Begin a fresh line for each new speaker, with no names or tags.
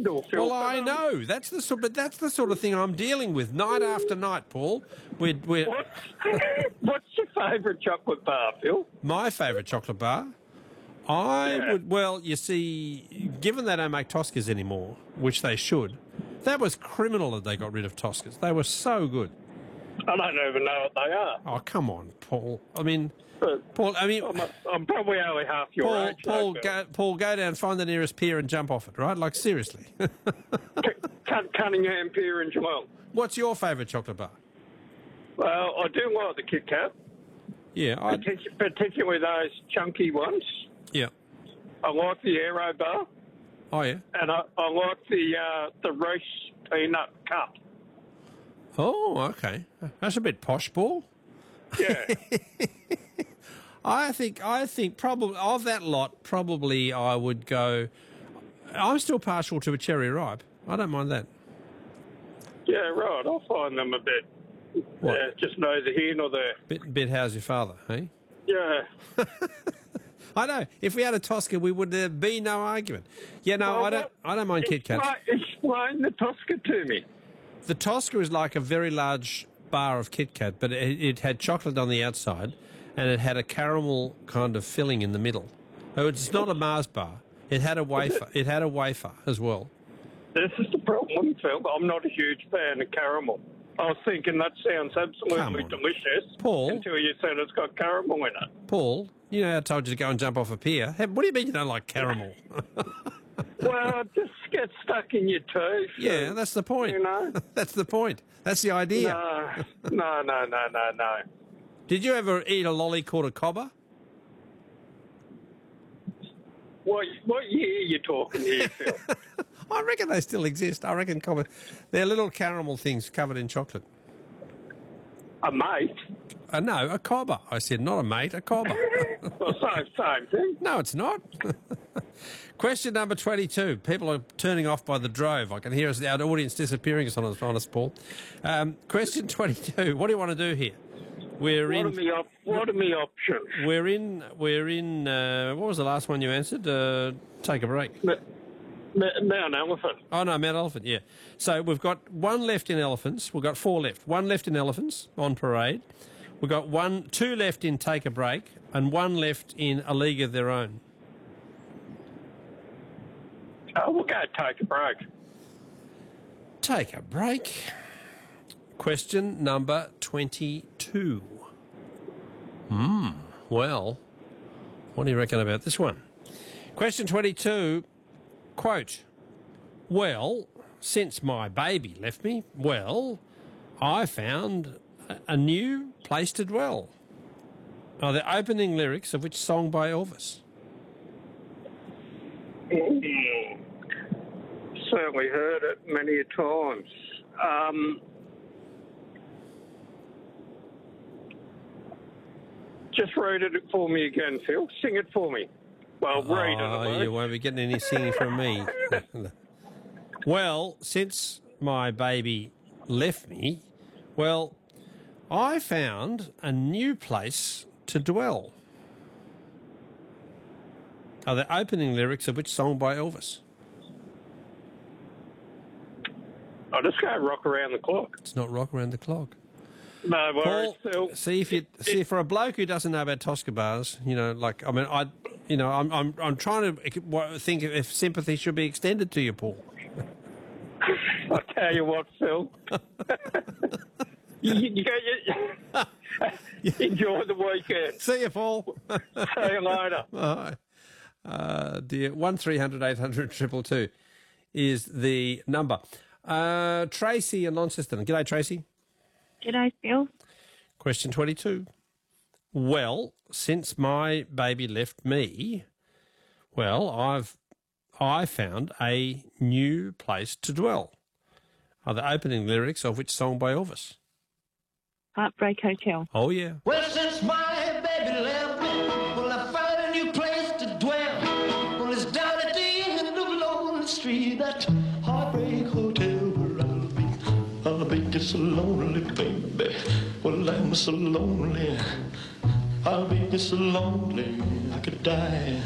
Kendall, Phil.
Well, I know but that's the sort of thing I'm dealing with night after night, Paul. We're
What's your favourite chocolate bar, Phil?
my favourite chocolate bar. Well, you see, given they don't make Toscas anymore, which they should, that was criminal that they got rid of Toscas. They were so good.
I don't even know what they are.
Oh, come on, Paul.
I'm probably only half your age.
Paul, go down, find the nearest pier and jump off it, right? Like, seriously.
Cunningham Pier in Geelong.
What's your favourite chocolate bar?
Well, I do like the Kit Kat.
Yeah,
particularly those chunky ones.
Yeah.
I like the Aero bar.
Oh, yeah?
And I like the Reese peanut cup.
Oh, okay. That's a bit posh, Paul.
Yeah.
I think probably of that lot, probably I would go. I'm still partial to a cherry ripe. I don't mind that.
Yeah, right. I find them a bit. Just neither here nor there.
Bit how's your father, hey?
Yeah.
I know. If we had a Tosca, we would be no argument. Yeah, no,
Well,
I don't mind Kit Kats.
Explain the Tosca to me.
The Tosca is like a very large bar of Kit Kat, but it had chocolate on the outside, and it had a caramel kind of filling in the middle. Oh, it's not a Mars bar. It had a wafer. It had a wafer as well.
This is the problem, Phil. I'm not a huge fan of caramel. I was thinking that sounds absolutely delicious,
Paul,
until you said it's got caramel in it.
Paul, you know I told you to go and jump off a pier. Hey, what do you mean you don't like caramel?
Well, it just gets stuck in your teeth.
Yeah, that's the point.
You know?
That's the point. That's the idea.
No.
Did you ever eat a lolly called a cobber?
What year are you talking here, Phil?
I reckon they still exist. I reckon cobber. They're little caramel things covered in chocolate.
A mate?
No, a cobber. I said not a mate, a cobber.
Well, same thing.
No, it's not. Question number 22. People are turning off by the drove. I can hear our audience disappearing on us, Paul. Question 22. What do you want to do here?
What are my options?
We're in, what was the last one you answered? Take a break.
Mount Elephant.
Oh, no, Mount Elephant, yeah. So we've got one left in elephants. We've got four left. One left in elephants on parade. We've got two left in Take a Break and one left in A League of Their Own.
Oh, we'll go Take a Break.
Take a break. Question number 22. Well, what do you reckon about this one? Question 22, quote, well, since my baby left me, well, I found a new place to dwell. Are the opening lyrics of which song by Elvis?
Certainly heard it many a times. Just read it for me again, Phil. Sing it for me. Well, read it.
Oh, you won't be getting any singing from me. Well, since my baby left me, well, I found a new place to dwell. Are the opening lyrics of which song by Elvis?
I'll just go Rock Around the Clock.
It's not Rock Around the Clock.
No worries,
Phil. See for a bloke who doesn't know about Tosca bars, I'm trying to think if sympathy should be extended to you, Paul.
I'll tell you what, Phil. you enjoy the weekend.
See you, Paul.
See you later.
Bye. Dear, 1300 800 222 is the number. Tracy in Launceston. G'day, Tracy.
G'day, Phil.
Question 22. Well, since my baby left me, well, I found a new place to dwell. Are the opening lyrics of which song by Elvis?
Heartbreak Hotel.
Oh, yeah.
Well, since my baby left me, well, I found a new place to dwell. Well, it's down at the end of the lonely street, that Heartbreak Hotel where I'll be just so lonely, baby. Well, I'm so lonely. I'll be just so lonely I could die.